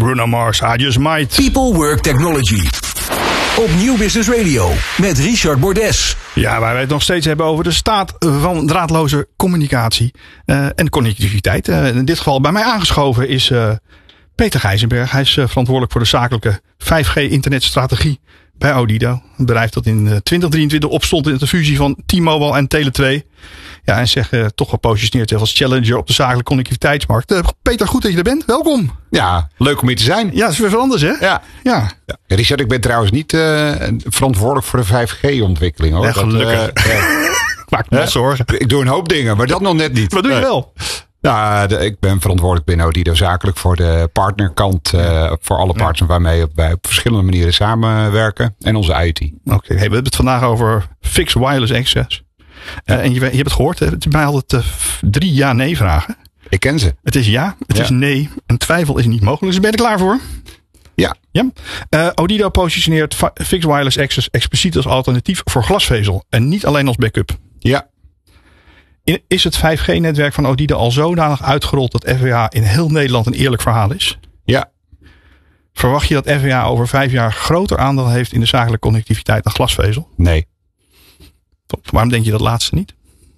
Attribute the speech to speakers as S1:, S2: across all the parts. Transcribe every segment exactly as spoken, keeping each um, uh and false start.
S1: Bruno Mars, I Just Might.
S2: People Work Technology. Op Nieuw Business Radio met Richard Bordes.
S1: Ja, waar wij het nog steeds hebben over de staat van draadloze communicatie uh, en connectiviteit. Uh, in dit geval bij mij aangeschoven is uh, Peter Gijzenberg. Hij is uh, verantwoordelijk voor de zakelijke vijf G internetstrategie bij Odido. Een bedrijf dat in uh, twintig drieëntwintig opstond in de fusie van T-Mobile en Tele twee. Ja, en zich uh, toch gepositioneerd als challenger op de zakelijke connectiviteitsmarkt. Uh, Peter, goed dat je er bent. Welkom.
S3: Ja, leuk om hier te zijn.
S1: Ja, dat is weer wat anders, hè?
S3: Ja.
S1: ja.
S3: ja. Richard, ik ben trouwens niet uh, verantwoordelijk voor de vijf G ontwikkeling, hoor.
S1: Ja, gelukkig.
S3: Dat, uh, uh,
S1: Maak me wel zorgen.
S3: Ik doe een hoop dingen, maar dat nog net niet.
S1: Wat doe je wel?
S3: Nou, de, ik ben verantwoordelijk binnen Odido zakelijk voor de partnerkant. Uh, voor alle partners ja. waarmee wij op verschillende manieren samenwerken. En onze I T.
S1: Oké, okay. hey, we hebben het vandaag over Fixed Wireless Access. Uh, en je, je hebt het gehoord, het is mij altijd uh, drie ja-nee vragen.
S3: Ik ken ze.
S1: Het is ja, het
S3: ja.
S1: is nee. En twijfel is niet mogelijk. Dus ben je er klaar voor?
S3: Ja.
S1: ja? Uh, Odido positioneert Fixed Wireless Access expliciet als alternatief voor glasvezel. En niet alleen als backup.
S3: Ja.
S1: Is het vijf G-netwerk van Odido al zodanig uitgerold dat F W A in heel Nederland een eerlijk verhaal is?
S3: Ja.
S1: Verwacht je dat F W A over vijf jaar groter aandeel heeft in de zakelijke connectiviteit dan glasvezel?
S3: Nee.
S1: Waarom denk je dat laatste niet?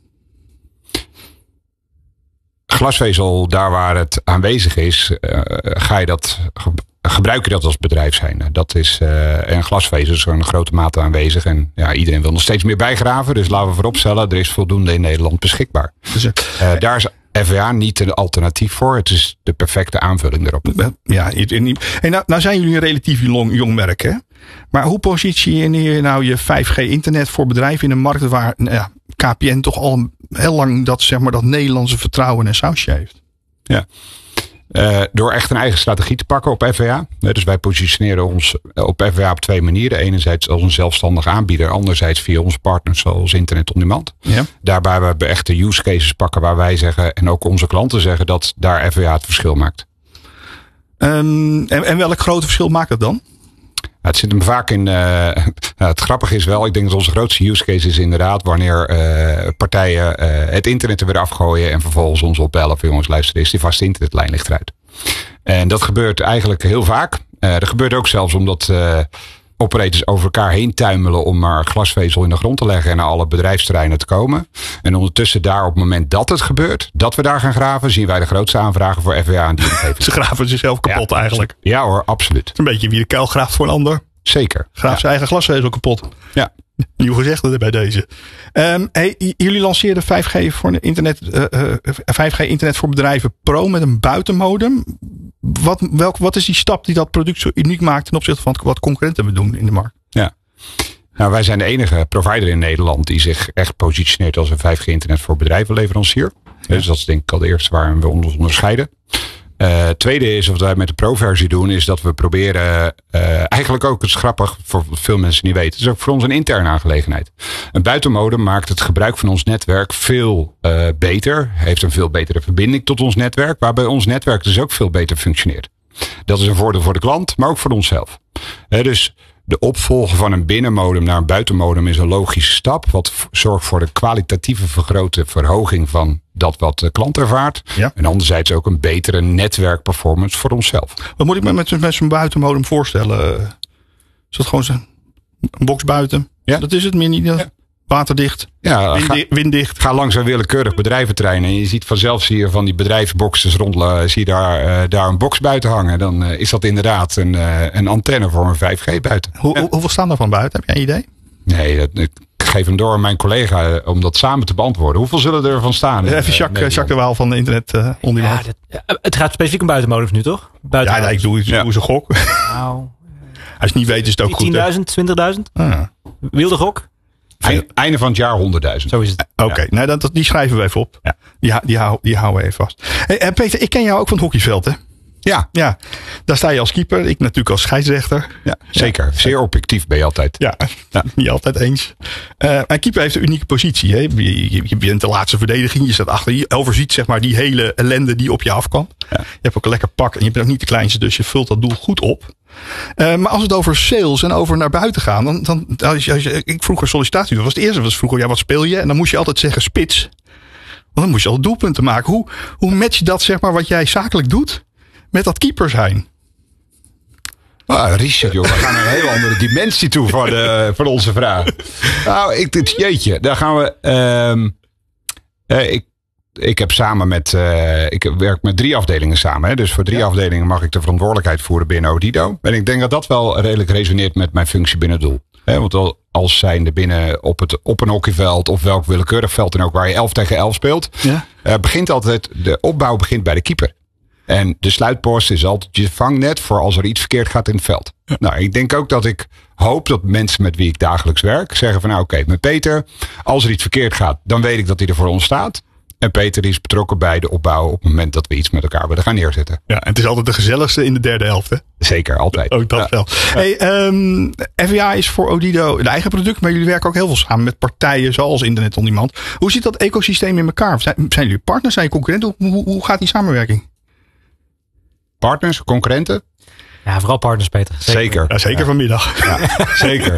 S3: Glasvezel, daar waar het aanwezig is, uh, ga je dat, gebruik je dat als bedrijf zijn. Dat is, uh, en glasvezel is in grote mate aanwezig. En ja, iedereen wil nog steeds meer bijgraven. Dus laten we vooropstellen, er is voldoende in Nederland beschikbaar. Dus, uh, daar is F W A niet een alternatief voor. Het is de perfecte aanvulling erop.
S1: Ja, hey, nou, nou zijn jullie een relatief jong, jong merk, hè? Maar hoe positioneer je nou je vijf G internet voor bedrijven in een markt waar nou ja, K P N toch al heel lang dat, zeg maar, dat Nederlandse vertrouwen en sausje heeft?
S3: Ja. Uh, door echt een eigen strategie te pakken op F W A. Dus wij positioneren ons op F W A op twee manieren. Enerzijds als een zelfstandig aanbieder. Anderzijds via onze partners zoals Internet on Demand. Ja. Daarbij we echte use cases pakken waar wij zeggen en ook onze klanten zeggen dat daar F W A het verschil maakt.
S1: Um, en, en welk grote verschil maakt dat dan?
S3: Het zit hem vaak in. Uh, nou, het grappige is wel, ik denk dat onze grootste use case is inderdaad wanneer uh, partijen uh, het internet er weer afgooien en vervolgens ons opbellen van jongens, luister eens, die vaste internetlijn ligt eruit. En dat gebeurt eigenlijk heel vaak. Uh, dat gebeurt ook zelfs omdat uh, operators over elkaar heen tuimelen om maar glasvezel in de grond te leggen en naar alle bedrijfsterreinen te komen. En ondertussen daar op het moment dat het gebeurt, dat we daar gaan graven, zien wij de grootste aanvragen voor F W A en die omgeving.
S1: Ze graven zichzelf kapot
S3: ja,
S1: eigenlijk.
S3: Ja hoor, absoluut.
S1: Het is een beetje wie de kuil graaft voor een ander.
S3: Zeker.
S1: Graaft ja. zijn eigen glasvezel kapot.
S3: Ja.
S1: Nieuw gezegde bij deze. Um, hey, jullie lanceerden vijf G voor internet, uh, uh, vijf G internet voor bedrijven Pro met een buitenmodem. Wat, welk, wat is die stap die dat product zo uniek maakt ten opzichte van wat concurrenten we doen in de markt?
S3: Ja. Nou, wij zijn de enige provider in Nederland die zich echt positioneert als een vijf G internet voor bedrijven leverancier. Ja. Dus dat is denk ik al de eerste waar we ons onderscheiden. Uh, tweede is, wat wij met de Pro-versie doen, is dat we proberen, uh, eigenlijk ook, het is grappig voor veel mensen niet weten, het is ook voor ons een interne aangelegenheid. Een buitenmodem maakt het gebruik van ons netwerk veel uh, beter, heeft een veel betere verbinding tot ons netwerk, waarbij ons netwerk dus ook veel beter functioneert. Dat is een voordeel voor de klant, maar ook voor onszelf. Uh, dus de opvolger van een binnenmodem naar een buitenmodem is een logische stap. Wat zorgt voor de kwalitatieve vergrote verhoging van dat wat de klant ervaart. Ja. En anderzijds ook een betere netwerkperformance voor onszelf.
S1: Wat moet ik me met, met zo'n buitenmodem voorstellen? Is dat gewoon zo'n box buiten?
S3: Ja.
S1: Dat is het meer niet. Ja. Waterdicht,
S3: ja,
S1: winddicht,
S3: ga,
S1: winddicht.
S3: Ga langs een willekeurig bedrijventerrein en je ziet vanzelf zie je van die bedrijvenboxes rondelen. Zie je daar, uh, daar een box buiten hangen. Dan uh, is dat inderdaad een, uh, een antenne voor een vijf G buiten.
S1: Hoe, ja. Hoeveel staan er van buiten? Heb jij een idee?
S3: Nee, dat, ik geef hem door aan mijn collega uh, om dat samen te beantwoorden. Hoeveel zullen er van staan?
S1: Even uh, Jacques, Jacques de Waal van de Internet uh, on Demand.
S4: Ja, dat, het gaat specifiek om buitenmodems nu, toch?
S1: Ja, nee, ik doe,
S3: ja.
S1: doe ze gok.
S4: Nou,
S1: Als je het niet weet is het ook goed.
S4: tienduizend, twintigduizend?
S1: Ah.
S4: Wilde gok?
S3: Einde, einde van het jaar honderdduizend.
S4: Zo is het.
S1: Oké, okay,
S3: ja.
S1: nou, die schrijven we even op.
S3: Ja.
S1: Die, die, hou, die houden we even vast. Hey, en Peter, ik ken jou ook van het hockeyveld, hè?
S3: Ja.
S1: Ja. Daar sta je als keeper. Ik natuurlijk als scheidsrechter.
S3: Ja, zeker. Ja. Zeer objectief ben je altijd.
S1: Ja, ja. Niet altijd eens. Uh, een keeper heeft een unieke positie. Hè? Je, je, je bent de laatste verdediging. Je staat achter. Je overziet zeg maar die hele ellende die op je afkwam. Ja. Je hebt ook een lekker pak. En je bent ook niet de kleinste. Dus je vult dat doel goed op. Uh, maar als het over sales en over naar buiten gaan. Dan, dan, als je, als je, ik vroeger sollicitatie. Dat was het eerste. Was vroeger, ja, wat speel je? En dan moest je altijd zeggen spits. Want dan moest je al doelpunten maken. Hoe, hoe match je dat zeg maar wat jij zakelijk doet met dat keeper zijn?
S3: Ah, Richard, joh, we gaan naar een hele andere dimensie toe van, uh, van onze vraag. Nou, ik, dit, jeetje, daar gaan we... Um, uh, ik, ik heb samen met... Uh, ik werk met drie afdelingen samen. Hè, dus voor drie ja. afdelingen mag ik de verantwoordelijkheid voeren binnen Odido. En ik denk dat dat wel redelijk resoneert met mijn functie binnen Doel. Hè, want als zijnde binnen op, het, op een hockeyveld of welk willekeurig veld dan ook waar je elf tegen elf speelt. Ja. Uh, begint altijd, de opbouw begint bij de keeper. En de sluitpost is altijd je vangnet voor als er iets verkeerd gaat in het veld. Ja. Nou, ik denk ook dat ik hoop dat mensen met wie ik dagelijks werk zeggen van nou oké, okay, met Peter, als er iets verkeerd gaat, dan weet ik dat hij er voor ons staat. En Peter is betrokken bij de opbouw op het moment dat we iets met elkaar willen gaan neerzetten.
S1: Ja, en het is altijd de gezelligste in de derde helft, hè?
S3: Zeker, altijd.
S1: Ook dat ja. wel. Ja. Hey, um, F W A is voor Odido een eigen product, maar jullie werken ook heel veel samen met partijen zoals Internet on Demand. Hoe zit dat ecosysteem in elkaar? Zijn, zijn jullie partners? Zijn jullie concurrenten? Hoe, hoe gaat die samenwerking?
S3: Partners, concurrenten?
S4: Ja, vooral partners, Peter.
S3: Zeker. Zeker,
S1: ja, zeker ja. vanmiddag.
S3: Ja, zeker.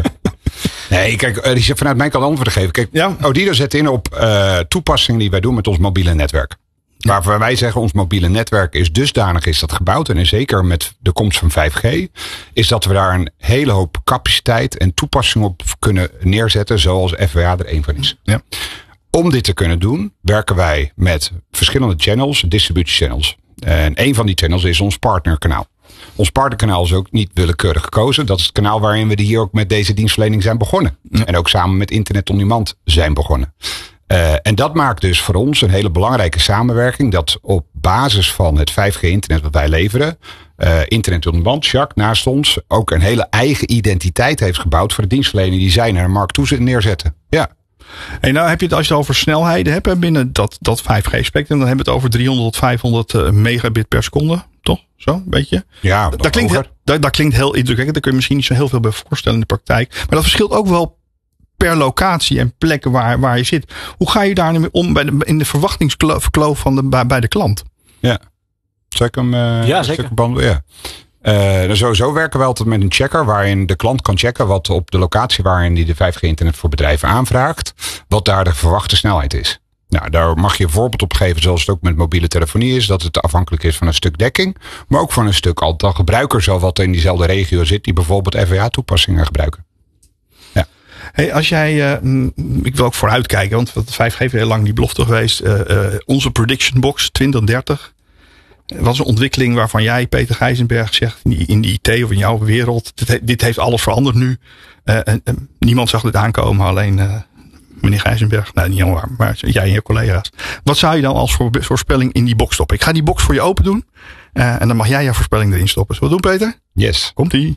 S3: Nee, kijk, Richard, vanuit mijn kant antwoord te geven. Kijk, ja. Odido zet in op uh, toepassingen die wij doen met ons mobiele netwerk. Ja. Waarvan wij zeggen, ons mobiele netwerk is dusdanig is dat gebouwd. En zeker met de komst van vijf G. Is dat we daar een hele hoop capaciteit en toepassingen op kunnen neerzetten. Zoals F W A er één van is. Ja. Om dit te kunnen doen, werken wij met verschillende channels, distributiechannels. En een van die channels is ons partnerkanaal. Ons partnerkanaal is ook niet willekeurig gekozen. Dat is het kanaal waarin we hier ook met deze dienstverlening zijn begonnen. Ja. En ook samen met Internet on Demand zijn begonnen. Uh, en dat maakt dus voor ons een hele belangrijke samenwerking. Dat op basis van het vijf G internet wat wij leveren. Uh, Internet on Demand, Jacques, naast ons. Ook een hele eigen identiteit heeft gebouwd voor de dienstverlening die zij naar de markt toe neerzetten. Ja.
S1: En nou heb je het als je het over snelheden hebt binnen dat, dat vijf G spectrum. Dan hebben we het over driehonderd tot vijfhonderd megabit per seconde. Toch? Zo, een beetje?
S3: Ja,
S1: dat klinkt, heel, dat, dat klinkt heel indrukwekkend. Daar kun je misschien niet zo heel veel bij voorstellen in de praktijk. Maar dat verschilt ook wel per locatie en plekken waar, waar je zit. Hoe ga je daar nu om bij de, in de verwachtingskloof van de, bij, bij de klant?
S3: Ja, zal ik hem uh,
S4: ja, zeker.
S3: behandelen? Ja. Uh, sowieso werken we altijd met een checker waarin de klant kan checken wat op de locatie waarin die de vijf G internet voor bedrijven aanvraagt, wat daar de verwachte snelheid is. Nou, daar mag je een voorbeeld op geven zoals het ook met mobiele telefonie is, dat het afhankelijk is van een stuk dekking, maar ook van een stuk aantal gebruikers of wat in diezelfde regio zit die bijvoorbeeld F W A toepassingen gebruiken. Ja.
S1: Hey, als jij, uh, ik wil ook vooruitkijken, want vijf G heeft heel lang die belofte geweest. Uh, uh, onze prediction box twintig dertig. Was een ontwikkeling waarvan jij, Peter Gijzenberg, zegt in die, in die I T of in jouw wereld. Dit, he, dit heeft alles veranderd nu. Uh, en, en niemand zag dit aankomen, alleen uh, meneer Gijzenberg. Nou, niet helemaal, maar jij en je collega's. Wat zou je dan als voorspelling in die box stoppen? Ik ga die box voor je open doen. Uh, en dan mag jij jouw voorspelling erin stoppen. Zullen we doen, Peter?
S3: Yes.
S1: Komt-ie.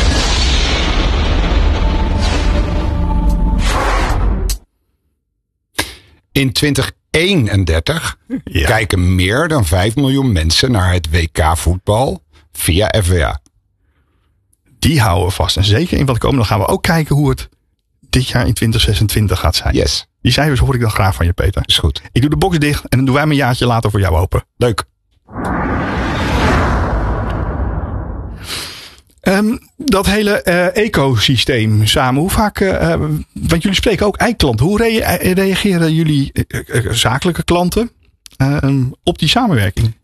S3: In twintig eenendertig ja. kijken meer dan vijf miljoen mensen naar het W K voetbal via F W A.
S1: Die houden we vast. En zeker in wat komen, dan gaan we ook kijken hoe het dit jaar in twintig zesentwintig gaat zijn.
S3: Yes.
S1: Die cijfers hoor ik dan graag van je, Peter.
S3: Is goed.
S1: Ik doe de box dicht en dan doen wij hem een jaartje later voor jou open.
S3: Leuk.
S1: Um, dat hele uh, ecosysteem samen, hoe vaak, uh, want jullie spreken ook eindklanten. Hoe rea- reageren jullie uh, uh, zakelijke klanten uh, op die samenwerking?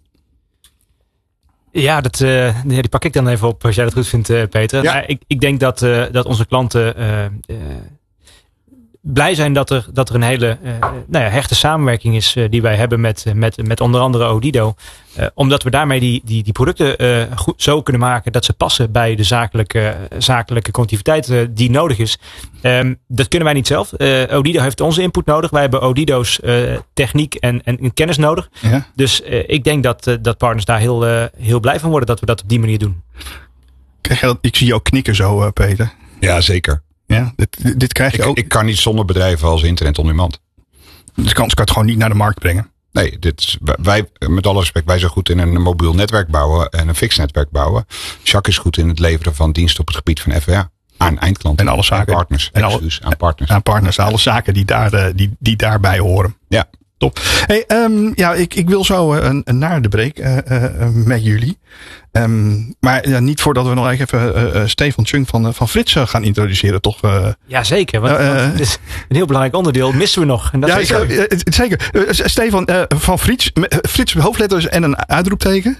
S4: Ja, dat, uh, die pak ik dan even op als jij dat goed vindt, uh, Peter.
S3: Ja.
S4: Nou, ik, ik denk dat, uh, dat onze klanten uh, uh, blij zijn dat er, dat er een hele uh, nou ja, hechte samenwerking is uh, die wij hebben met, met, met onder andere Odido. Uh, omdat we daarmee die, die, die producten uh, goed, zo kunnen maken dat ze passen bij de zakelijke, zakelijke connectiviteit uh, die nodig is. Um, dat kunnen wij niet zelf. Uh, Odido heeft onze input nodig. Wij hebben Odido's uh, techniek en, en kennis nodig. Ja. Dus uh, ik denk dat, uh, dat partners daar heel, uh, heel blij van worden dat we dat op die manier doen.
S1: Krijg je dat, ik zie jou knikken zo, uh, Peter.
S3: Ja, zeker.
S1: Ja, dit, dit krijg je
S3: ik,
S1: ook.
S3: Ik kan niet zonder bedrijven als Internet on Demand.
S1: Dus kan, kan het gewoon niet naar de markt brengen.
S3: Nee, dit is, wij, met alle respect, wij zijn goed in een mobiel netwerk bouwen en een fixed netwerk bouwen. Jacques is goed in het leveren van diensten op het gebied van F W A. Aan eindklanten.
S1: En alle zaken.
S3: Aan partners.
S1: En alle,
S3: aan partners.
S1: Aan partners. Alle zaken die, daar, die, die daarbij horen.
S3: Ja.
S1: Top. Hey, um, ja, ik, ik wil zo een, een naar de break uh, uh, met jullie. Um, maar ja, niet voordat we nog even uh, uh, Stefan Chung van, uh, van Frits uh, gaan introduceren, toch? Uh,
S4: ja, zeker. Want, uh, want het is een heel belangrijk onderdeel. Missen we nog. En dat
S1: ja,
S4: zeker.
S1: Uh, zeker. Uh, Stefan uh, van Frits. Uh, Frits hoofdletters en een uitroepteken.
S4: Ja.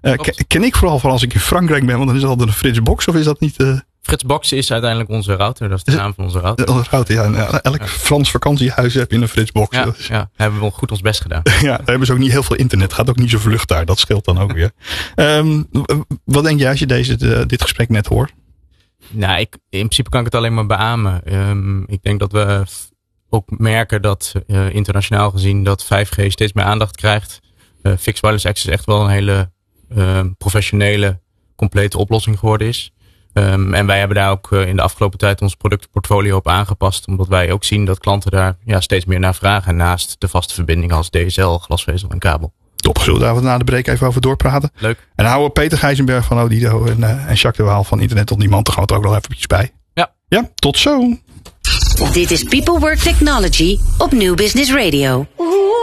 S1: Uh, ken, ken ik vooral van als ik in Frankrijk ben, want dan is het altijd een Fritzbox, of is dat niet... Uh...
S5: Fritzbox is uiteindelijk onze router. Dat is de is naam van onze router.
S1: Onze router, ja. En elk ja. Frans vakantiehuis heb je een Fritzbox.
S5: Ja, ja, daar hebben we goed ons best gedaan.
S1: Ja, daar hebben ze ook niet heel veel internet. Gaat ook niet zo vlug daar. Dat scheelt dan ook weer. Um, wat denk jij als je deze, uh, dit gesprek net hoort?
S5: Nou, ik, in principe kan ik het alleen maar beamen. Um, ik denk dat we ook merken dat uh, internationaal gezien dat vijf G steeds meer aandacht krijgt. Uh, Fixed Wireless Access echt wel een hele uh, professionele, complete oplossing geworden is. Um, en wij hebben daar ook uh, in de afgelopen tijd ons productportfolio op aangepast. Omdat wij ook zien dat klanten daar ja, steeds meer naar vragen. Naast de vaste verbindingen als D S L, glasvezel en kabel.
S1: Top, zullen we daar na de break even over doorpraten?
S5: Leuk.
S1: En dan houden Peter Gijzenberg van Odido en, uh, en Jacques de Waal van Internet tot Niemand. Daar gaan we het ook nog eventjes bij.
S5: Ja.
S1: Ja, tot zo.
S6: Dit is People Work Technology op New Business Radio.